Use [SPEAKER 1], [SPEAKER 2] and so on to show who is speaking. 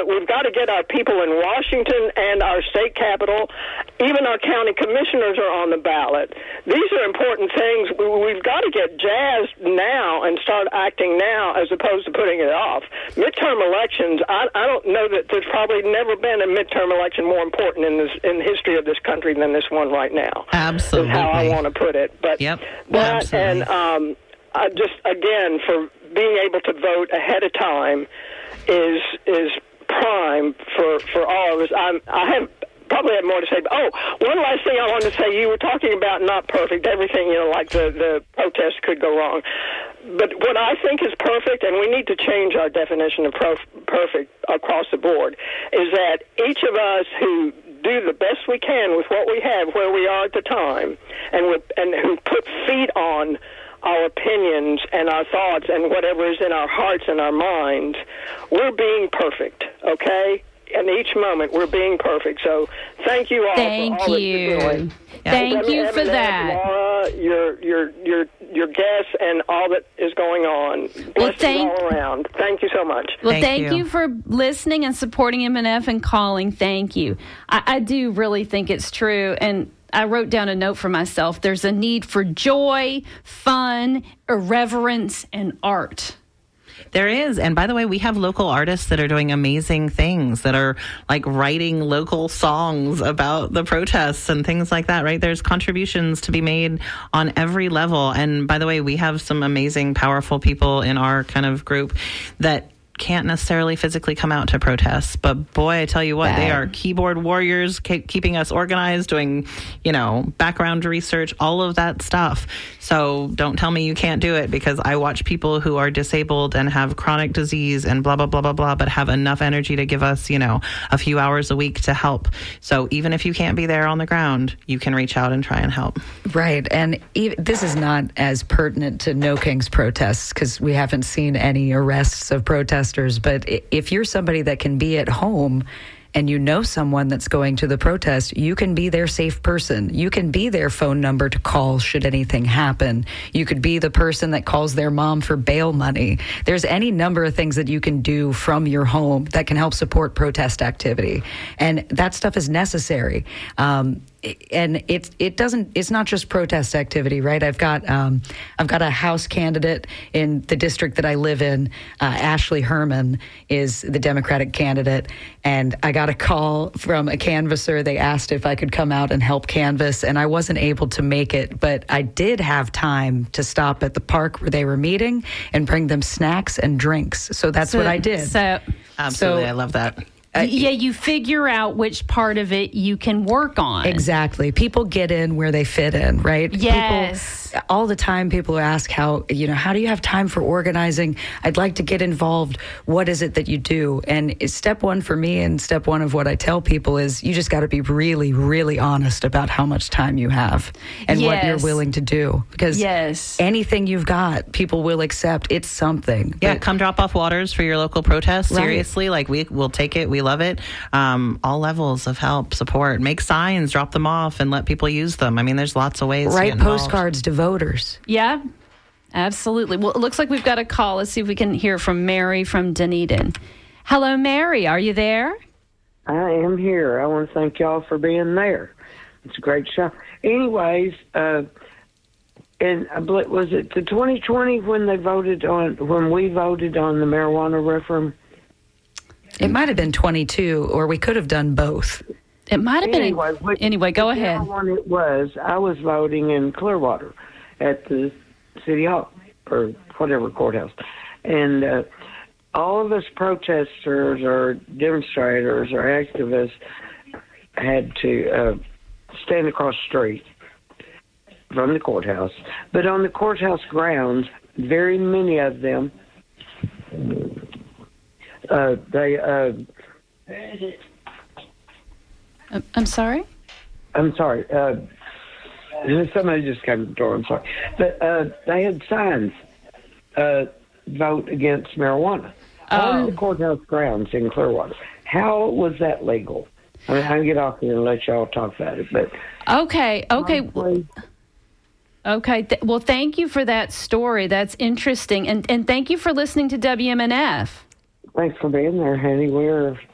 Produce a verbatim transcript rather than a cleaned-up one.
[SPEAKER 1] but we've got to get our people in Washington and our state capital. Even our county commissioners are on the ballot. These are important things. We've got to get jazzed now and start acting now as opposed to putting it off. Midterm elections, I, I don't know that there's probably never been a midterm election more important in this in the history of this country than this one right now.
[SPEAKER 2] Absolutely.
[SPEAKER 1] Is how I want to put it. But
[SPEAKER 2] yep.
[SPEAKER 1] that
[SPEAKER 2] Absolutely.
[SPEAKER 1] and um, I just, again, for being able to vote ahead of time is is prime for, for all of us. I'm, I have probably have more to say. But, oh, one last thing I wanted to say. You were talking about not perfect, everything, you know, like the, the protest could go wrong. But what I think is perfect, and we need to change our definition of prof- perfect across the board, is that each of us who do the best we can with what we have, where we are at the time, and with, and who put feet on our opinions and our thoughts and whatever is in our hearts and our minds, we're being perfect, okay? And each moment we're being perfect. So thank you all
[SPEAKER 3] thank
[SPEAKER 1] for all
[SPEAKER 3] you.
[SPEAKER 1] that you're doing.
[SPEAKER 3] Thank
[SPEAKER 1] and
[SPEAKER 3] you
[SPEAKER 1] M-
[SPEAKER 3] for
[SPEAKER 1] M-
[SPEAKER 3] that.
[SPEAKER 1] Laura, your your your your guests and all that is going on. Blessings
[SPEAKER 3] thank-
[SPEAKER 1] all around. Thank you so much.
[SPEAKER 3] Well,
[SPEAKER 2] Thank
[SPEAKER 3] thank
[SPEAKER 2] you.
[SPEAKER 3] you. for listening and supporting M N F and calling. Thank you. I, I do really think it's true. And I wrote down a note for myself. There's a need for joy, fun, irreverence, and art.
[SPEAKER 2] There is. And by the way, we have local artists that are doing amazing things, that are like writing local songs about the protests and things like that, right? There's contributions to be made on every level. And by the way, we have some amazing, powerful people in our kind of group that can't necessarily physically come out to protests. But boy, I tell you what,
[SPEAKER 3] Bad.
[SPEAKER 2] they are keyboard warriors, ke- keeping us organized, doing, you know, background research, all of that stuff. So don't tell me you can't do it, because I watch people who are disabled and have chronic disease and blah, blah, blah, blah, blah, but have enough energy to give us, you know, a few hours a week to help. So even if you can't be there on the ground, you can reach out and try and help.
[SPEAKER 4] Right. And e- this is not as pertinent to No Kings protests, because we haven't seen any arrests of protesters. But if you're somebody that can be at home and you know someone that's going to the protest, you can be their safe person. You can be their phone number to call should anything happen. You could be the person that calls their mom for bail money. There's any number of things that you can do from your home that can help support protest activity. And that stuff is necessary. Um, And it it doesn't. It's not just protest activity, right? I've got um, I've got a House candidate in the district that I live in. Uh, Ashley Herman is the Democratic candidate, and I got a call from a canvasser. They asked if I could come out and help canvass, and I wasn't able to make it, but I did have time to stop at the park where they were meeting and bring them snacks and drinks. So that's
[SPEAKER 3] So-
[SPEAKER 4] what I did.
[SPEAKER 3] So,
[SPEAKER 2] Absolutely.
[SPEAKER 4] So-
[SPEAKER 2] I love that.
[SPEAKER 3] yeah, you figure out which part of it you can work on.
[SPEAKER 4] Exactly. People get in where they fit in, right?
[SPEAKER 3] Yes.
[SPEAKER 4] People, all the time people ask how, you know, how do you have time for organizing? I'd like to get involved. What is it that you do? And step one for me, and step one of what I tell people, is you just got to be really, really honest about how much time you have and
[SPEAKER 3] Yes.
[SPEAKER 4] what you're willing to do. Because
[SPEAKER 3] Yes.
[SPEAKER 4] anything you've got, people will accept. It's something.
[SPEAKER 2] Yeah,
[SPEAKER 4] But-
[SPEAKER 2] come drop off waters for your local protest.
[SPEAKER 4] Right.
[SPEAKER 2] Seriously, like we will take it. We love it. Um, all levels of help, support. Make signs, drop them off, and let people use them. I mean, there's lots of ways. to
[SPEAKER 4] Write
[SPEAKER 2] get involved.
[SPEAKER 4] postcards to voters.
[SPEAKER 3] Yeah, absolutely. Well, it looks like we've got a call. Let's see if we can hear from Mary from Dunedin. Hello, Mary. Are you there?
[SPEAKER 5] I am here. I want to thank y'all for being there. It's a great show. Anyways, uh, and I believe, was it the twenty twenty when they voted on, when we voted on the marijuana referendum?
[SPEAKER 4] It might have been twenty-two, or we could have done both.
[SPEAKER 3] It might have been.
[SPEAKER 5] Anyway, what-
[SPEAKER 3] anyway, go ahead.
[SPEAKER 5] whichever one it was, I was voting in Clearwater at the city hall or whatever courthouse, and uh, all of us protesters or demonstrators or activists had to uh, stand across the street from the courthouse. But on the courthouse grounds, very many of them, uh, they. Uh,
[SPEAKER 3] I'm- I'm sorry?
[SPEAKER 5] I'm sorry. Uh, somebody just came to the door. I'm sorry. But uh, they had signs, uh, vote against marijuana on
[SPEAKER 3] Oh.
[SPEAKER 5] the courthouse grounds in Clearwater. How was that legal? I mean, I can get off here and let y'all talk about it, but
[SPEAKER 3] Okay, okay.
[SPEAKER 5] honestly,
[SPEAKER 3] Okay. Th- well, thank you for that story. That's interesting. And, and thank you for listening to W M N F.
[SPEAKER 5] thanks for being there, honey. We're